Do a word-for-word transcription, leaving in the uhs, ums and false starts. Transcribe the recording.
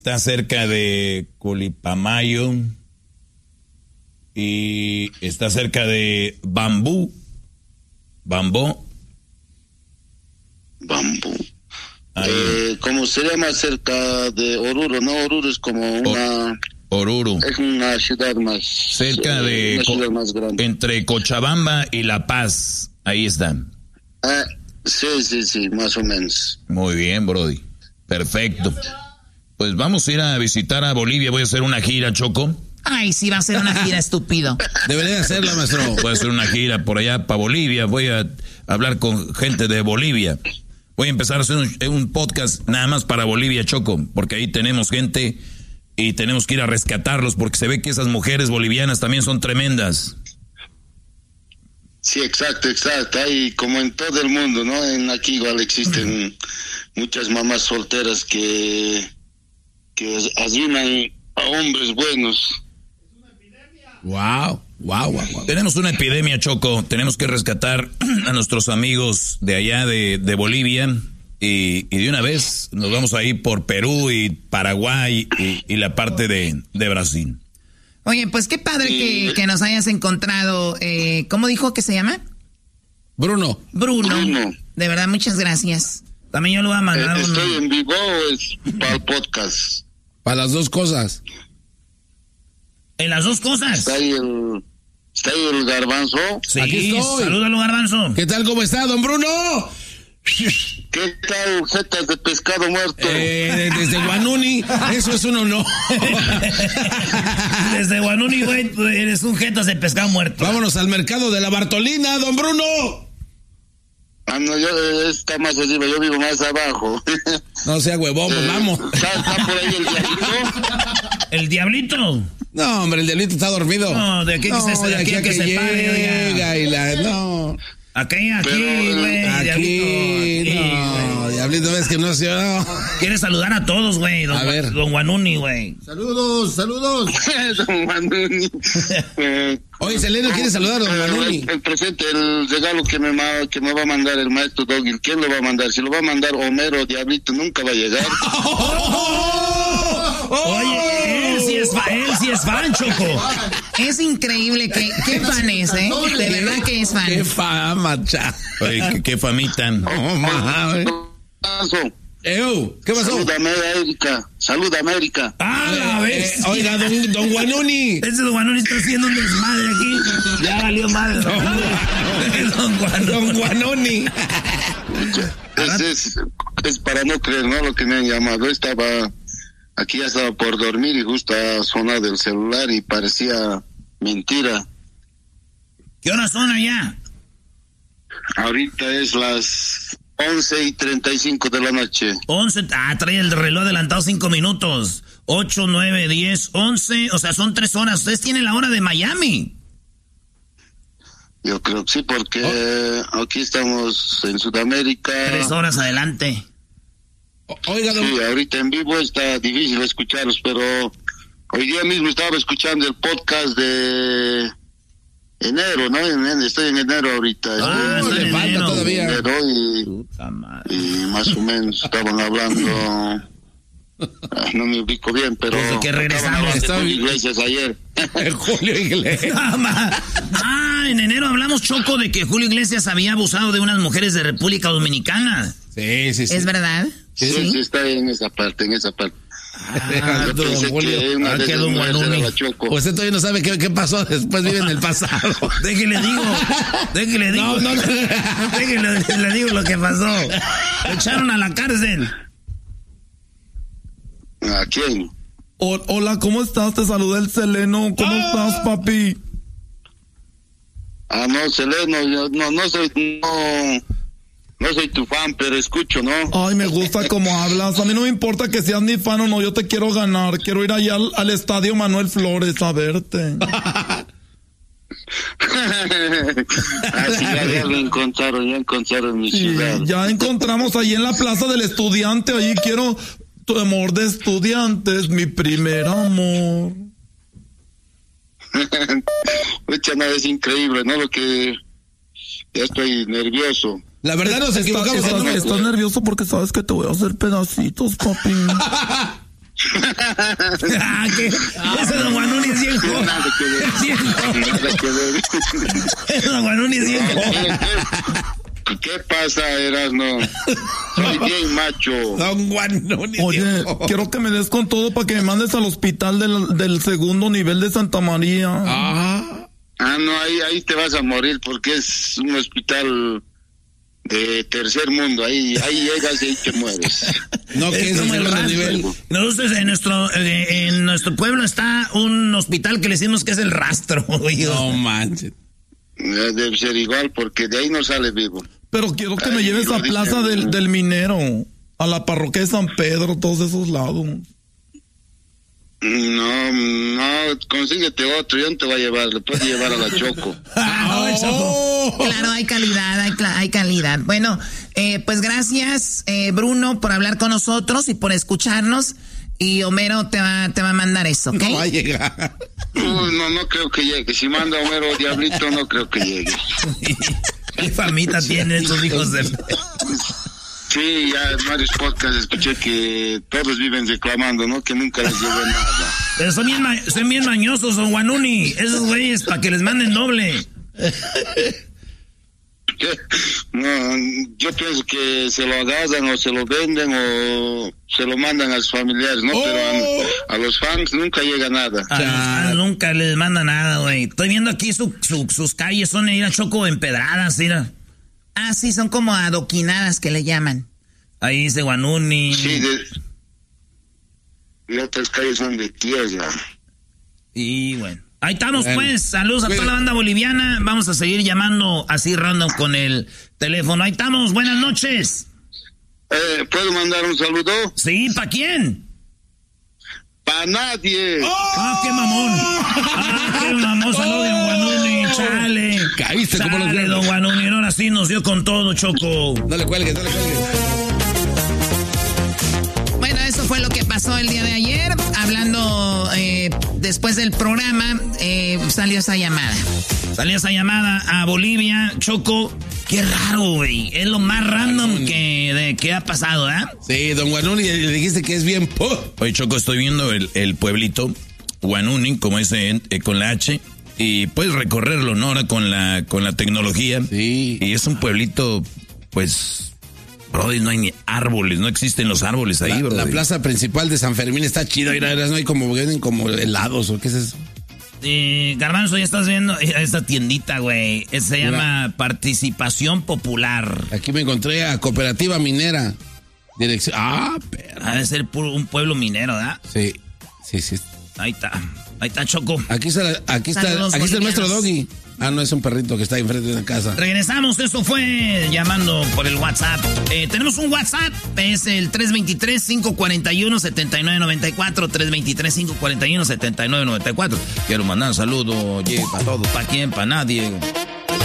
Está cerca de Culipamayo y está cerca de Bambú. Bambó. Bambú. Eh, ¿Cómo se llama cerca de Oruro? No, Oruro es como una... Oruro. Es una ciudad más... Cerca de... Una ciudad más grande. Entre Cochabamba y La Paz. Ahí están. Ah, sí, sí, sí, más o menos. Muy bien, Brody. Perfecto. Pues vamos a ir a visitar a Bolivia. Voy a hacer una gira, Choco. Ay, sí, va a ser una gira, estúpido. Debería hacerla, maestro. Voy a hacer una gira por allá para Bolivia. Voy a hablar con gente de Bolivia. Voy a empezar a hacer un, un podcast nada más para Bolivia, Choco, porque ahí tenemos gente y tenemos que ir a rescatarlos porque se ve que esas mujeres bolivianas también son tremendas. Sí, exacto, exacto. Hay como en todo el mundo, ¿no? En aquí igual existen uh-huh. muchas mamás solteras que, que ayudan a hombres buenos. Wow, wow, wow, wow. Tenemos una epidemia, Choco. Tenemos que rescatar a nuestros amigos de allá de, de Bolivia y, y de una vez nos vamos a ir por Perú y Paraguay y, y la parte de, de Brasil. Oye, pues qué padre sí. que, que nos hayas encontrado. Eh, ¿Cómo dijo que se llama? Bruno. Bruno. Bruno. De verdad, muchas gracias. También yo lo voy a mandar. Eh, ¿Estoy un... en vivo o es para el podcast? Para las dos cosas. En las dos cosas. Está ahí el, está ahí el Garbanzo. Sí, aquí estoy. Salúdalo, Garbanzo. ¿Qué tal, cómo está, don Bruno? ¿Qué tal, jetas de pescado muerto? Eh, desde Guanuni, eso es un honor. Desde Guanuni, güey, eres un jetas de pescado muerto. Vámonos al mercado de la Bartolina, don Bruno. Ah, no, yo eh, está más arriba, yo vivo más abajo. No sea huevón, pues eh, vamos. ¿Está, está por ahí el diablito? ¿El diablito? No, hombre, el diablito está dormido. No, de aquí no, que se, de aquí aquí que, que se llega pare, y la, no. Aquí, aquí, güey. Aquí, diablito, no, aquí, diablito, ves que no se no. Quiere saludar a todos, güey. Don, a ver. Don Guanuni, güey. Saludos, saludos. Don Guanuni. eh, Oye, Seleno quiere saludar a Don Guanuni. El, el presente, el regalo que me, que me va a mandar el maestro Doggy, ¿quién lo va a mandar? Si lo va a mandar Homero, Diablito, nunca va a llegar. Oye, él sí es fan, él sí es fan, Choco. Es increíble que, qué fan es, ¿eh? De verdad que es fan. Qué fama, cha. Oye, qué, qué famita. No, mames. Ew, ¿qué pasó? Salud América, salud América. Ah, la vez. Eh, oiga, don, don Guanuni. Ese don Guanuni está haciendo un desmadre aquí. Ya valió madre. No, no. Don Guanuni. Don Guanuni. Es, es, es para no creer, ¿no? Lo que me han llamado. Estaba, aquí ya estaba por dormir y justo ha sonado el celular y parecía mentira. ¿Qué horas son allá? Ahorita es las once y treinta y cinco de la noche. once, ah, trae el reloj adelantado cinco minutos. ocho, nueve, diez, once, o sea, son tres horas. Ustedes tienen la hora de Miami. Yo creo que sí, porque oh. aquí estamos en Sudamérica. Tres horas adelante. Oiga, don... Sí, ahorita en vivo está difícil escucharos, pero hoy día mismo estaba escuchando el podcast de enero, ¿no? Estoy en enero ahorita. Ah, no, le falta enero. Todavía. Enero y, y más o menos estaban hablando... No me ubico bien, pero... Desde que regresamos. De Julio Iglesias ayer. Julio Iglesias. Ah, en enero hablamos, Choco, de que Julio Iglesias había abusado de unas mujeres de República Dominicana. Sí, sí, sí. ¿Es verdad? Sí, sí, sí está en esa parte, en esa parte. Ah, don Julio. Ah, que don Guanuni. Usted todavía no sabe qué, qué pasó después, vive en el pasado. Déjele digo, déjele digo. No, no, no. Déjele le digo lo que pasó. Lo echaron a la cárcel. ¿A quién? O, hola, ¿cómo estás? Te saluda el Seleno. ¿Cómo ah. estás, papi? Ah, no, Seleno, yo no, no soy, no, no soy tu fan, pero escucho, ¿no? Ay, me gusta cómo hablas. A mí no me importa que seas mi fan o no, yo te quiero ganar. Quiero ir allá al, al estadio Manuel Flores a verte. Así ya, ya lo encontraron, ya encontraron mi sí, ciudad. Ya encontramos ahí en la Plaza del Estudiante, ahí quiero... Tu amor de estudiantes, mi primer amor. Mucha nada, es increíble, ¿no? Lo que... Ya estoy nervioso. La verdad nos equivocamos. Estás, estás nervioso porque sabes que te voy a hacer pedacitos, papi. ah, ¿qué? Ese Don Guanuni es bien joven. Nada que ver. Es bien joven. Nada que ver. Ese Don Guanuni es bien joven. ¿Qué, qué pasa, Erasmo? Soy bien macho. Don Guanuni. Oye, quiero que me des con todo para que me mandes al hospital del, del segundo nivel de Santa María. Ah. Ah, no, ahí, ahí te vas a morir porque es un hospital de tercer mundo. Ahí, ahí llegas y ahí te mueres. No, que es como el el rastro. nivel. Nosotros en nuestro, eh, en nuestro pueblo está un hospital que le decimos que es el rastro. Güey. No manches. Debe ser igual porque de ahí no sale vivo. Pero quiero que me Ay, lleves lo a dije, Plaza del, ¿no? del Minero, a la parroquia de San Pedro, todos esos lados. No, no, consíguete otro, yo no te voy a llevar, le puedes llevar a la Choco. Ah, no, Choco. Claro, hay calidad, hay, cla- hay calidad. Bueno, eh, pues gracias, eh, Bruno, por hablar con nosotros y por escucharnos. Y Homero te va, te va a mandar eso, ¿ok? No va a llegar. No, no, no creo que llegue. Si manda a Homero Diablito, no creo que llegue. ¿Qué famita tienen estos hijos de...? Sí, ya en varios podcasts escuché que todos viven reclamando, ¿no? Que nunca les llegó nada. Pero son bien, ma- son bien mañosos, Don Guanuni. Esos güeyes, para que les manden doble. ¿Qué? No, yo pienso que se lo agarran o se lo venden o se lo mandan a sus familiares, ¿no? Oh. Pero a, a los fans nunca llega nada. A los fans nunca les manda nada, güey. Estoy viendo aquí su, su- sus calles, son ir a Choco empedradas, mira. Ah, sí, son como adoquinadas que le llaman. Ahí dice Guanuni. Sí, de... y otras calles son de tierra. Y bueno. Ahí estamos, Bueno. pues. Saludos a toda la banda boliviana. Vamos a seguir llamando así random con el teléfono. Ahí estamos. Buenas noches. Eh, ¿Puedo mandar un saludo? Sí, ¿para quién? ¡Pa' nadie! Ah, qué mamón. Ah, qué mamón. Saludos, don Guanuni. Chale. Caíste como los Chale, grandes. don Guanuni. Ahora sí nos dio con todo, Choco. No le cuelgues, no le cuelgues. Bueno, eso fue lo que pasó el día de ayer. Hablando eh, después del programa, eh, salió esa llamada. Salió esa llamada a Bolivia, Choco. Qué raro, güey. Es lo más random que, de, que ha pasado, ¿eh? Sí, don Guanuni, le dijiste que es bien po. Oye, Choco, estoy viendo el, el pueblito Guanuni, como es eh, con la H, y puedes recorrerlo, ¿no? Ahora con la, con la tecnología. Sí. Y es un pueblito, pues, brody, no hay ni árboles, no existen los árboles ahí, La, brody. la plaza principal de San Fermín está chida, mira, no hay como, vienen como helados o qué es eso. Eh, Garbanzo, ya estás viendo esta tiendita, güey. Eh, Se Mira. llama Participación Popular. Aquí me encontré a Cooperativa Minera. Dirección. Ah, perra. Ha de ser puro- un pueblo minero, ¿verdad? Sí, sí, sí. Ahí está. Ahí está, Choco. Aquí está, la- aquí está, Saludos, aquí está el maestro bolivianos. Doggy. Ah, no, es un perrito que está ahí enfrente de la casa. Regresamos, esto fue llamando por el WhatsApp. Eh, tenemos un WhatsApp, es el tres dos tres, cinco cuatro uno, siete nueve nueve cuatro, tres dos tres, cinco cuatro uno, siete nueve nueve cuatro. Quiero mandar un saludo, oye, para todos, para quién, para nadie.